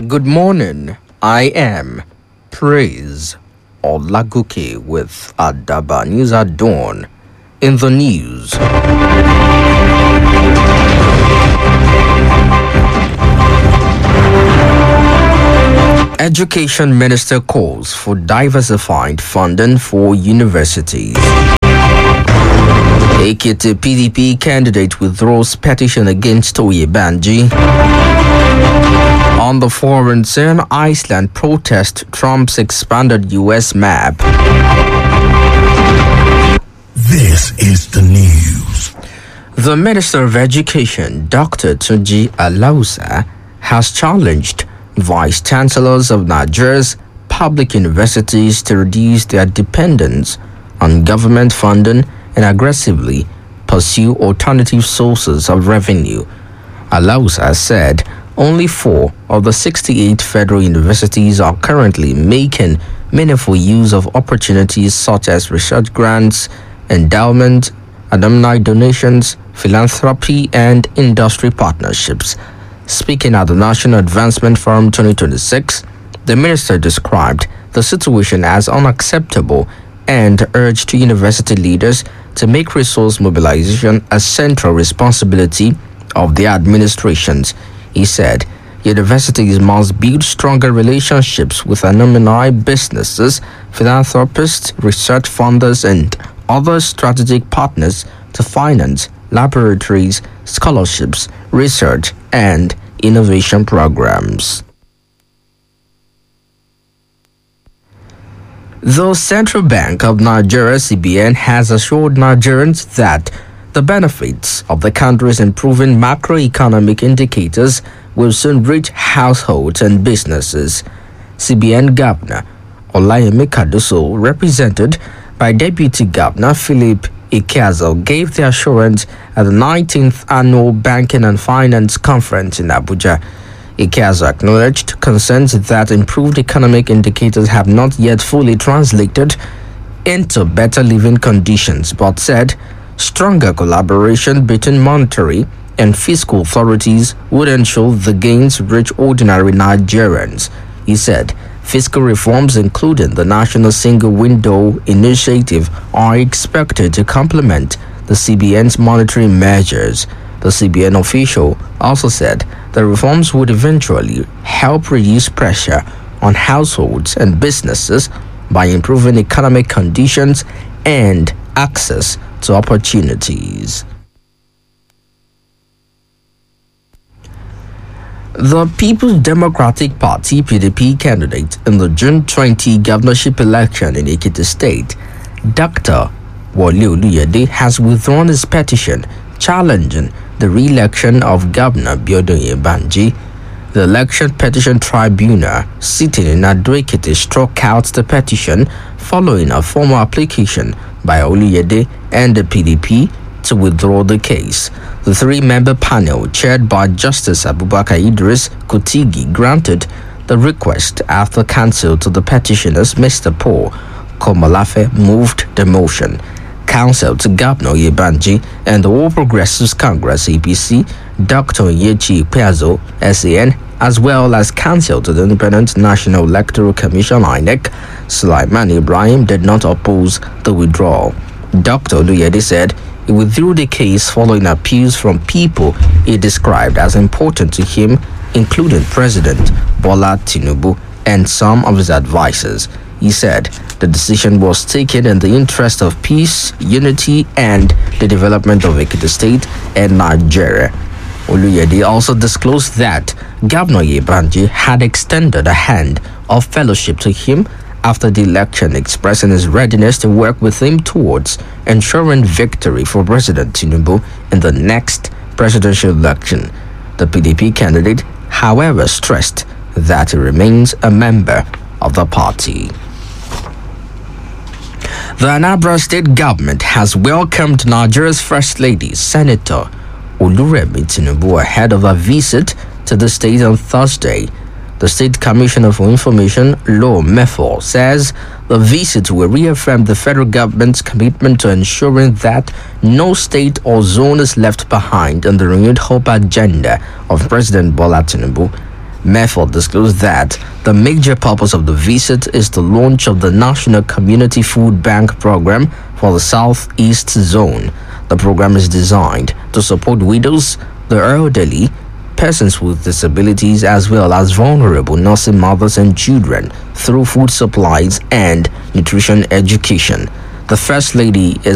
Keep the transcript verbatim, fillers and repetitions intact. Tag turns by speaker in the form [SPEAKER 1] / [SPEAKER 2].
[SPEAKER 1] Good morning. I am Praise Olaguke with Adaba News at Dawn. In the news, Education Minister calls for diversified funding for universities. Ekiti P D P candidate withdraws petition against Oyebanji. On the foreign scene, Iceland protest Trump's expanded U S map.
[SPEAKER 2] This is the news.
[SPEAKER 1] The Minister of Education, Doctor Tunji Alausa, has challenged Vice Chancellors of Nigeria's public universities to reduce their dependence on government funding and aggressively pursue alternative sources of revenue. Alausa said only four of the sixty-eight federal universities are currently making meaningful use of opportunities such as research grants, endowment, alumni donations, philanthropy, and industry partnerships. Speaking at the National Advancement Forum twenty twenty-six, the minister described the situation as unacceptable and urged university leaders to make resource mobilization a central responsibility of their administrations. He said universities must build stronger relationships with alumni, businesses, philanthropists, research funders, and other strategic partners to finance laboratories, scholarships, research, and innovation programs. The Central Bank of Nigeria, C B N, has assured Nigerians that the benefits of the country's improving macroeconomic indicators will soon reach households and businesses. C B N Governor Olayemi Kadoso, represented by Deputy Governor Philip Ikeazo, gave the assurance at the nineteenth Annual Banking and Finance Conference in Abuja. Ikeazo acknowledged concerns that improved economic indicators have not yet fully translated into better living conditions, but said stronger collaboration between monetary and fiscal authorities would ensure the gains reach ordinary Nigerians. He said fiscal reforms, including the National Single Window Initiative, are expected to complement the C B N's monetary measures. The C B N official also said the reforms would eventually help reduce pressure on households and businesses by improving economic conditions and access to opportunities. The People's Democratic Party P D P candidate in the June twentieth governorship election in Ekiti State, Doctor Wole Oluyede, has withdrawn his petition challenging the re-election of Governor Biodun Oyebanji. The Election Petition Tribunal sitting in Ado-Ekiti struck out the petition following a formal application by Oluyede and the P D P to withdraw the case. The three-member panel, chaired by Justice Abubakar Idris Kutigi, granted the request after counsel to the petitioners, Mister Paul Komolafe, moved the motion. Counsel to Governor Oyebanji and the All Progressives Congress A P C, Doctor Yechi Piazzo, S A N, as well as counsel to the Independent National Electoral Commission I N E C, Sulaiman Ibrahim, did not oppose the withdrawal. Doctor Oluyede said he withdrew the case following appeals from people he described as important to him, including President Bola Tinubu and some of his advisors. He said the decision was taken in the interest of peace, unity, and the development of Ekiti State and Nigeria. Oluyede also disclosed that Governor Oyebanji had extended a hand of fellowship to him after the election, expressing his readiness to work with him towards ensuring victory for President Tinubu in the next presidential election. The P D P candidate, however, stressed that he remains a member of the party. The Anambra State government has welcomed Nigeria's First Lady, Senator Oluremi Tinubu, ahead of a visit to the state on Thursday. The State Commissioner for Information, Law Mefo, says the visit will reaffirm the federal government's commitment to ensuring that no state or zone is left behind on the renewed hope agenda of President Bola Tinubu. Mefford disclosed that the major purpose of the visit is the launch of the National Community Food Bank Program for the Southeast Zone. The program is designed to support widows, the elderly, persons with disabilities, as well as vulnerable nursing mothers and children through food supplies and nutrition education. The First Lady is